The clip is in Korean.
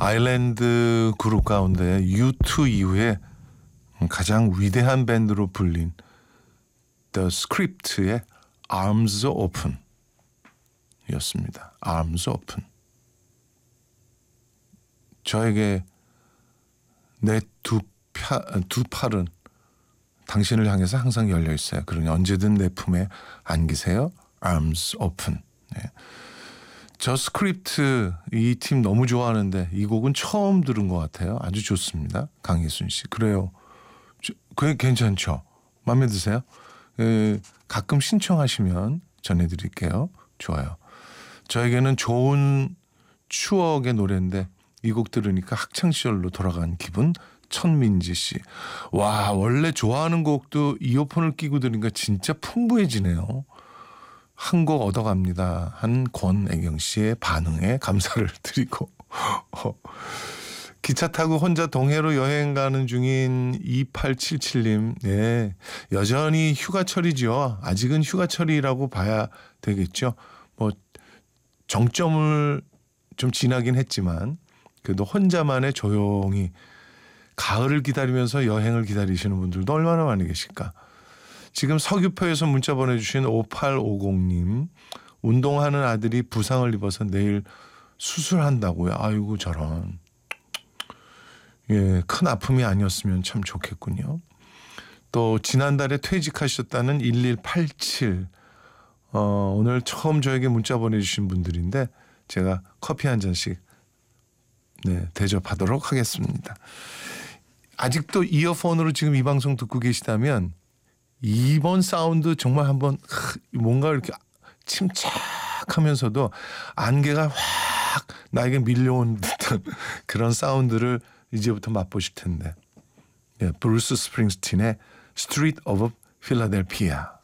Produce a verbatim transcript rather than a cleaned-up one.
아일랜드 그룹 가운데 유투 이후에 가장 위대한 밴드로 불린 The Script의 Arms Open 였습니다. Arms Open. 저에게 내 두 두 팔은 당신을 향해서 항상 열려 있어요. 그러니 언제든 내 품에 안기세요. Arms Open. 네. 저 스크립트 이 팀 너무 좋아하는데 이 곡은 처음 들은 것 같아요. 아주 좋습니다. 강예순 씨. 그래요. 그게 괜찮죠? 마음에 드세요? 에, 가끔 신청하시면 전해드릴게요. 좋아요. 저에게는 좋은 추억의 노래인데 이 곡 들으니까 학창시절로 돌아간 기분. 천민지 씨. 와, 원래 좋아하는 곡도 이어폰을 끼고 들으니까 진짜 풍부해지네요. 한 곡 얻어갑니다. 한 권애경 씨의 반응에 감사를 드리고 기차 타고 혼자 동해로 여행 가는 중인 이팔칠칠 님. 네, 여전히 휴가철이죠. 아직은 휴가철이라고 봐야 되겠죠. 뭐 정점을 좀 지나긴 했지만 그래도 혼자만의 조용히 가을을 기다리면서 여행을 기다리시는 분들도 얼마나 많이 계실까. 지금 서귀포에서 문자 보내주신 오팔오공 님. 운동하는 아들이 부상을 입어서 내일 수술한다고요. 아이고 저런. 예, 큰 아픔이 아니었으면 참 좋겠군요. 또 지난달에 퇴직하셨다는 일일팔칠. 어, 오늘 처음 저에게 문자 보내주신 분들인데 제가 커피 한 잔씩 네, 대접하도록 하겠습니다. 아직도 이어폰으로 지금 이 방송 듣고 계시다면 이번 사운드 정말 한번 뭔가 이렇게 침착하면서도 안개가 확 나에게 밀려온 듯한 그런 사운드를 이제부터 맛보실 텐데. 네, 브루스 스프링스틴의 Street of Philadelphia.